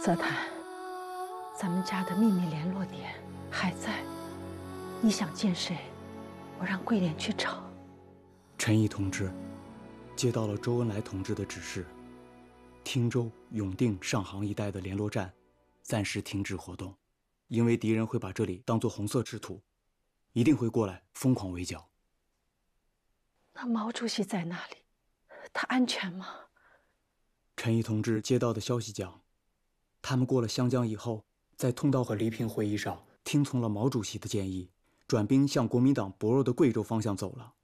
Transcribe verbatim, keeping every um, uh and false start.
泽坦，咱们家的秘密联络点还在，你想见谁，我让桂莲去找。 陈毅同志接到了周恩来同志的指示，汀州、永定、上杭一带的联络站暂时停止活动，因为敌人会把这里当作红色制土，一定会过来疯狂围剿。 那毛主席在那里，他安全吗？ 陈毅同志接到的消息讲，他们过了湘江以后，在通道和黎平会议上听从了毛主席的建议，转兵向国民党薄弱的贵州方向走了。